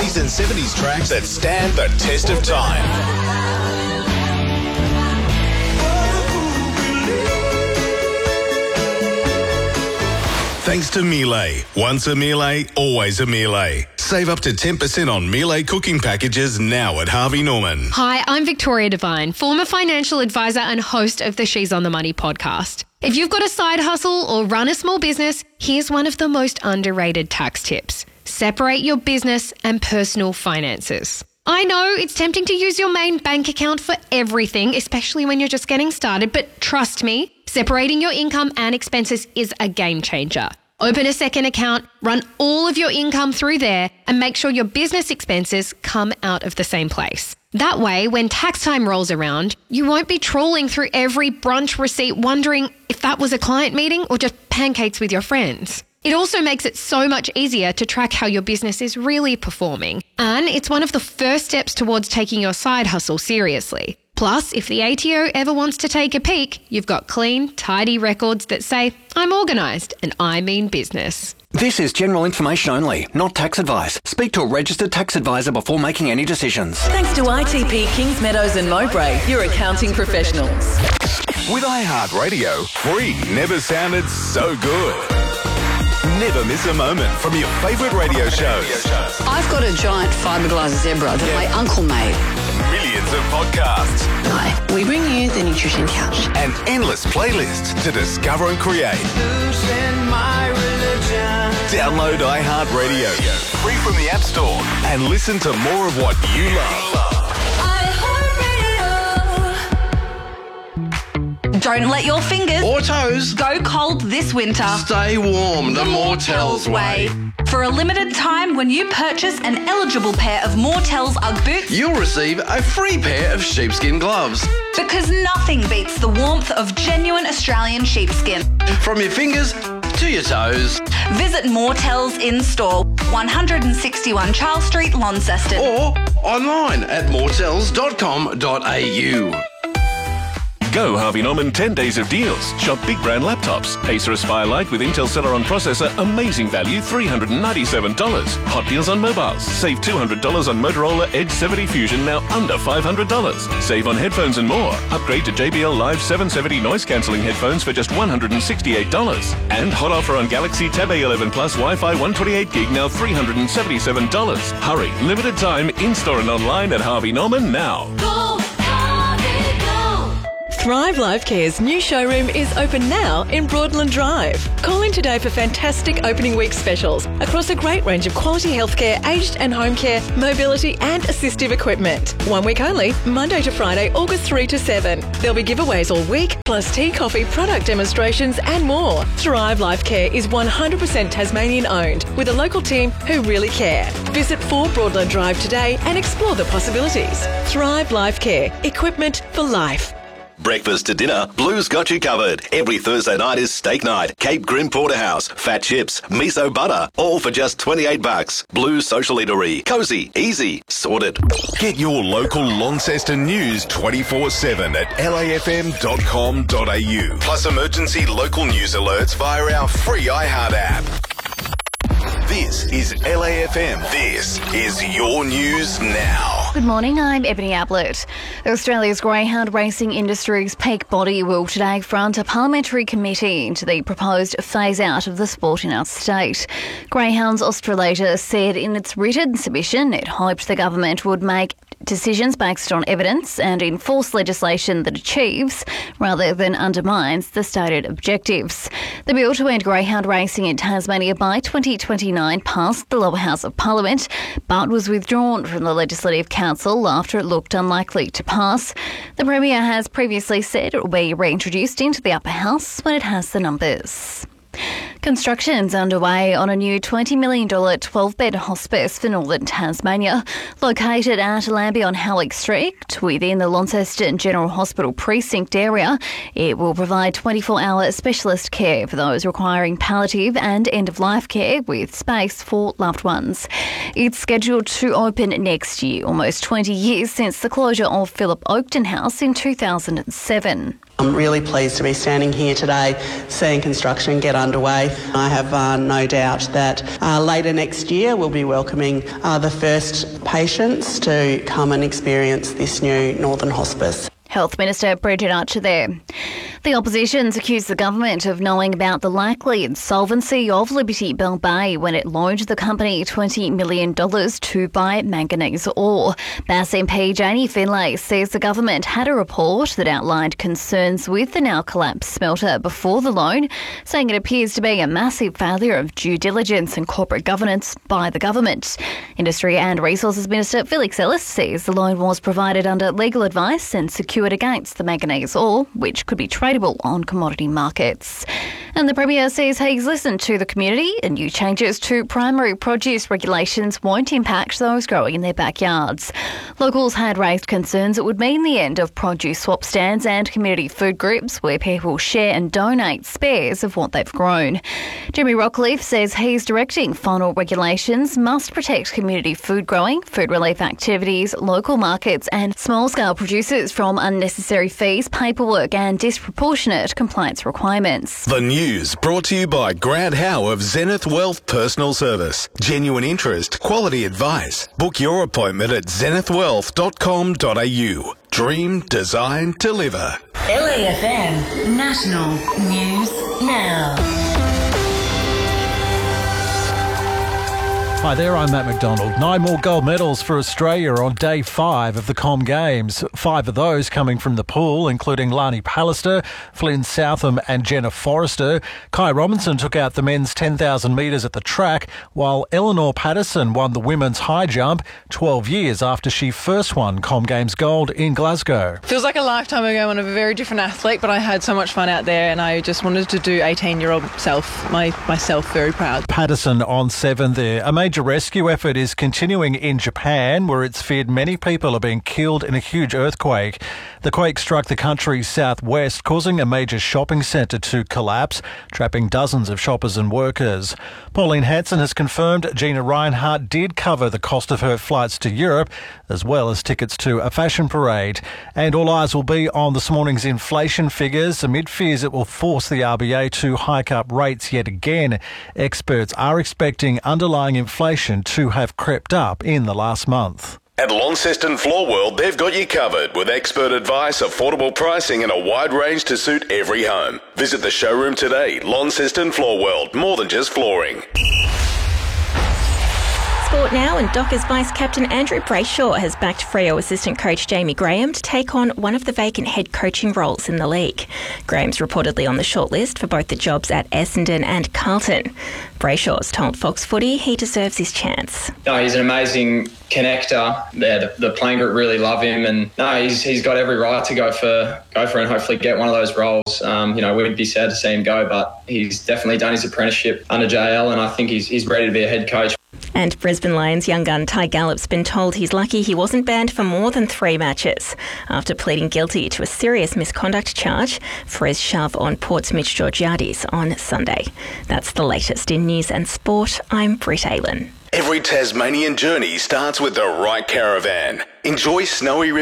60s and 70s tracks that stand the test of time. Thanks to Miele. Once a Miele, always a Miele. Save up to 10% on Miele cooking packages now at Harvey Norman. Hi, I'm Victoria Devine, former financial advisor and host of the She's on the Money podcast. If you've got a side hustle or run a small business, here's one of the most underrated tax tips. Separate your business and personal finances. I know it's tempting to use your main bank account for everything, especially when you're just getting started, but trust me, separating your income and expenses is a game changer. Open a second account, run all of your income through there, and make sure your business expenses come out of the same place. That way, when tax time rolls around, you won't be trawling through every brunch receipt wondering if that was a client meeting or just pancakes with your friends. It also makes it so much easier to track how your business is really performing. And it's one of the first steps towards taking your side hustle seriously. Plus, if the ATO ever wants to take a peek, you've got clean, tidy records that say, I'm organised and I mean business. This is general information only, not tax advice. Speak to a registered tax advisor before making any decisions. Thanks to ITP Kings Meadows and Mowbray, your accounting professionals. With iHeartRadio, free never sounded so good. Never miss a moment from your favourite radio shows. I've got a giant fiberglass zebra that my uncle made. Millions of podcasts. Hi, we bring you the Nutrition Couch. And endless playlists to discover and create. Download iHeartRadio free from the App Store and listen to more of what you love. Don't let your fingers or toes go cold this winter. Stay warm the Mortels way. For a limited time, when you purchase an eligible pair of Mortels Ugg boots, you'll receive a free pair of sheepskin gloves. Because nothing beats the warmth of genuine Australian sheepskin. From your fingers to your toes. Visit Mortels in store, 161 Charles Street, Launceston. Or online at mortels.com.au. Go Harvey Norman 10 days of deals. Shop big brand laptops. Acer Aspire Lite with Intel Celeron processor, amazing value, $397. Hot deals on mobiles. Save $200 on Motorola Edge 70 Fusion, now under $500. Save on headphones and more. Upgrade to JBL Live 770 noise cancelling headphones for just $168. And hot offer on Galaxy Tab A11 Plus Wi-Fi 128 gig, now $377. Hurry, limited time, in-store and online at Harvey Norman now. Thrive Life Care's new showroom is open now in Broadland Drive. Call in today for fantastic opening week specials across a great range of quality healthcare, aged and home care, mobility and assistive equipment. 1 week only, Monday to Friday, August 3 to 7. There'll be giveaways all week, plus tea, coffee, product demonstrations and more. Thrive Life Care is 100% Tasmanian owned with a local team who really care. Visit 4 Broadland Drive today and explore the possibilities. Thrive Life Care, equipment for life. Breakfast to dinner, Blue's got you covered. Every Thursday night is steak night. Cape Grim Porterhouse, fat chips, miso butter, all for just $28. Blue's Social Eatery. Cozy, easy, sorted. Get your local Launceston news 24/7 at lafm.com.au. Plus emergency local news alerts via our free iHeart app. This is LAFM. This is your news now. Good morning, I'm Ebony Ablett. Australia's greyhound racing industry's peak body will today front a parliamentary committee into the proposed phase-out of the sport in our state. Greyhounds Australasia said in its written submission it hoped the government would make decisions based on evidence and enforce legislation that achieves, rather than undermines, the stated objectives. The bill to end greyhound racing in Tasmania by 2029 passed the lower house of Parliament, but was withdrawn from the Legislative Council after it looked unlikely to pass. The Premier has previously said it will be reintroduced into the upper house when it has the numbers. Construction's underway on a new $20 million 12-bed hospice for northern Tasmania. Located at Lambie on Halleck Street, within the Launceston General Hospital precinct area, it will provide 24-hour specialist care for those requiring palliative and end-of-life care with space for loved ones. It's scheduled to open next year, almost 20 years since the closure of Philip Oakton House in 2007. I'm really pleased to be standing here today, seeing construction get underway. I have no doubt that later next year we'll be welcoming the first patients to come and experience this new Northern Hospice. Health Minister Bridget Archer there. The opposition's accused the government of knowing about the likely insolvency of Liberty Bell Bay when it loaned the company $20 million to buy manganese ore. Bass MP Janie Finlay says the government had a report that outlined concerns with the now collapsed smelter before the loan, saying it appears to be a massive failure of due diligence and corporate governance by the government. Industry and Resources Minister Felix Ellis says the loan was provided under legal advice and secured against the manganese ore, which could be tradable on commodity markets. And the Premier says he's listened to the community and new changes to primary produce regulations won't impact those growing in their backyards. Locals had raised concerns it would mean the end of produce swap stands and community food groups where people share and donate spares of what they've grown. Jeremy Rockcliffe says he's directing final regulations must protect community food growing, food relief activities, local markets and small-scale producers from unnecessary fees, paperwork and disproportionate compliance requirements. The news brought to you by Grant Howe of Zenith Wealth Personal Service. Genuine interest, quality advice. Book your appointment at zenithwealth.com.au. Dream, design, deliver. LAFM National News Now. Hi there, I'm Matt McDonald. 9 more gold medals for Australia on day 5 of the Com Games. 5 of those coming from the pool, including Lani Pallister, Flynn Southam and Jenna Forrester. Kai Robinson took out the men's 10,000 metres at the track, while Eleanor Patterson won the women's high jump 12 years after she first won Com Games gold in Glasgow. Feels like a lifetime ago when I'm a very different athlete, but I had so much fun out there and I just wanted to do 18-year-old myself very proud. Patterson on 7 there. A major rescue effort is continuing in Japan, where it's feared many people are being killed in a huge earthquake. The quake struck the country's southwest, causing a major shopping centre to collapse, trapping dozens of shoppers and workers. Pauline Hanson has confirmed Gina Reinhardt did cover the cost of her flights to Europe, as well as tickets to a fashion parade. And all eyes will be on this morning's inflation figures, amid fears it will force the RBA to hike up rates yet again. Experts are expecting underlying inflation to have crept up in the last month. At Launceston Floor World, they've got you covered with expert advice, affordable pricing and a wide range to suit every home. Visit the showroom today. Launceston Floor World, more than just flooring. Sport now, and Dockers Vice-Captain Andrew Brayshaw has backed Freo assistant coach Jamie Graham to take on one of the vacant head coaching roles in the league. Graham's reportedly on the shortlist for both the jobs at Essendon and Carlton. Brayshaw's told Fox Footy he deserves his chance. No, he's an amazing connector. The playing group really love him, and no, he's got every right to go for and hopefully get one of those roles. We'd be sad to see him go, but he's definitely done his apprenticeship under JL, and I think he's ready to be a head coach. And Brisbane Lions young gun Ty Gallop's been told he's lucky he wasn't banned for more than 3 matches after pleading guilty to a serious misconduct charge for his shove on Port's Mitch Georgiades on Sunday. That's the latest in news and sport. I'm Britt Aylen. Every Tasmanian journey starts with the right caravan. Enjoy snowy